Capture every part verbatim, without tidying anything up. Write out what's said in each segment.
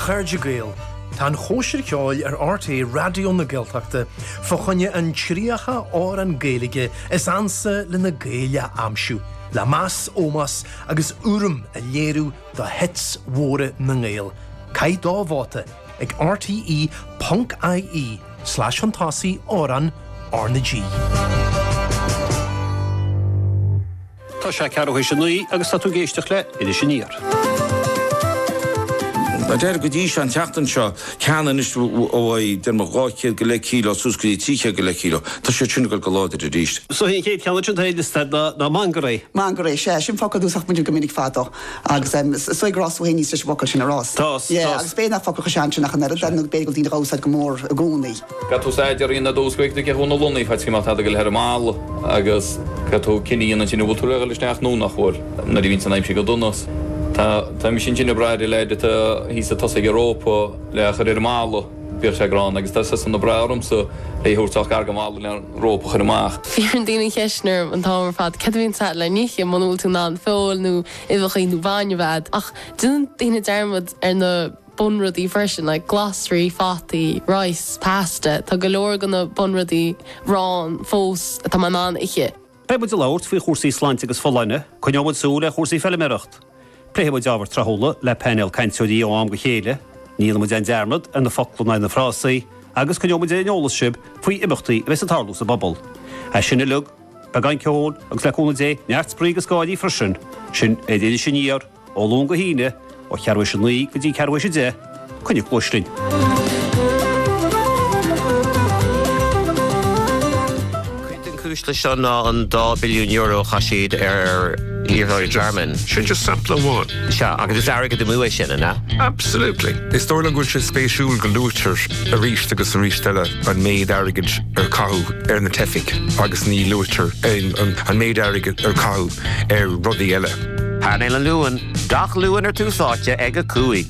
Chairde Gael, tá an chóisir ceáil ar R T é radio na Gaeltachta fá chunne an tríocha ár an Gaelige is ansa le na Gaeile amsú, le más ómas agus úrum a léirú do hits mhóra na Gael. Cai dá bháta ag rte.ie slash fantasy óran Arna G. Tá sé cearúhéis sin nuí agus tá tú géisteach le idir sin níor. Na der go dí an teachtan seo ceanan is óhaid den mar gáchéad go le kílo súscaí tríche go le kílo. Tá sé tún go láidir a ríist. So hí chéad ceanna sin taid is na mangarí. Mangarí sé sin focail dúsach muidir go minic fada agus soig grás bhhéí níos leis bocail sin arás. Tás. Agus béna focail sean sin nach an ar den bégal dín rásaid go mór a gúnaí. Gatú séidir ina dúscaig de húna lúnaí feitci má tá go le mála agus gatú ciníana sin bhú túla leis neach nó nach chóir na dí vín san aimsí go dúnas. Tá tá mi sin sinna braid leide tá hí sa tosa Europa le chur ir mála bír sé grán agus tá san na brarum so le húrtach gar go mála le Europa chur amach. Fíor an daoine cheisnar an támar fad cad bhíonn sa le níe manúil tú ná an fóil nó ibhachaí nó bhaine bhead ach dún daoine dermad ar na bunradí freisin like glossary, fati, rice, pasta tá go leor gan na bunradí rán fós tá man an iche. Pe bud láirt fao chósaí sláinte agus fólaine chuin bhd sú le chósaí fellimireacht. Pléhé deabhar trahóla le panel caintúí ó am go chéile, níl mu an dearmad an na folclúna na frásaí, agus chu mu éolalas sib faoi imachtaí bheits a tarlú sa bobbal. A sinna lug, be gan ceol agus leúna dé neart sprí agus gáidí freisin, sin é déidir sin níor ó lún go híine ó chearhha sin nuí go dtí cearhha sé dé, chunne chlóislinn. Cúisle an dá billiún euro chaisiad ar Íorthóir German. Should just sample one. Se agus is airgad de múéis sinna na? Absolutely. Is dóla gúil sé spéisiúil go lútear a ríist agus an ríistile an méid airgad ar cathú ar na tefic agus ní lútear an méid airgad ar cathú ar rudaí eile. Hána an luúan, dach luúan ar túsáte ag a cúig.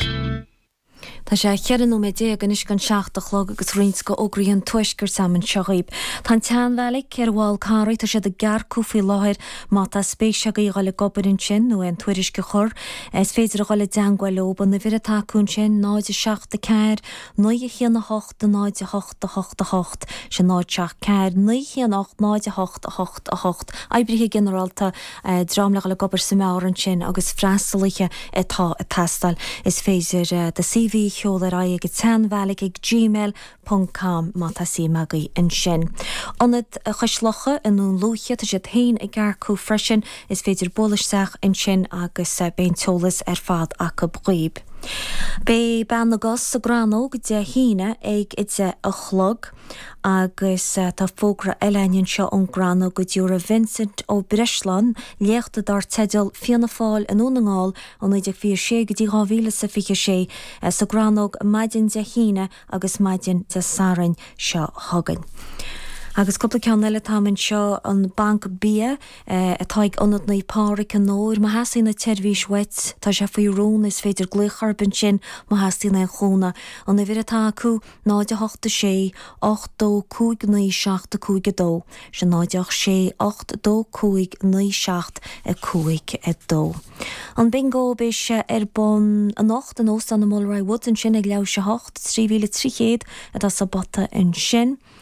Tá sé chearan ó médé gan is gan seachtach log agus rins go ógraíon tuisgur saman seoíb. Tá tean bheala cear bháil cáraí tá sé de gearcú faoi láthir má tá spéise go gáile gobarin sin nó an tuairis go chur, is féidir a gáile deangáil óban na bhir atáún sin náid seachta ceir, nu a chéanna hocht a náid a hocht a hocht a hocht, se náid seach ceir, nu chéan ocht náid a hocht a hocht a hocht. Eibrithe generalta drám le gáile gobar sa meáran sin agus freistalaithe atá a testal is féidir de C V Ceol ar aig teanmhealaigh ag gmail dot com má tá sí magaí in sin. Anad a chuislocha in nún lúche tá sé tain ag gearcú freisin is féidir bolasteach in sin agus ben teolalas ar fad ach go bríb. Bé ben agus sa granóg de híine ag idse a chlog agus tá fógra eileinn seo an granó go dúra Vincent ó Breslan léachta dar tedal fianna fáil an únaáil an idir fi sé go dtí gáhíle sa fiche sé sa granóg maidin de híine agus maidin de sarin seo hagan. Agus cupla ceanna le támann seo an banc bia atá ag anad na páric an nóir má hasí na teirhís wet tá sé faoi rún is féidir glucharban sin má hasí na chóna an na bhir atá acu náid a hochta sé ocht dó cúig naí seachta cúig a dó se náideach sé ocht dó cúig naí seacht a cúig a dó. An bingo béis se ar bon an ocht an os an na Mulray Wood an sin ag leabh se hocht trí mhíle tríchéad a tá sa bata in sin.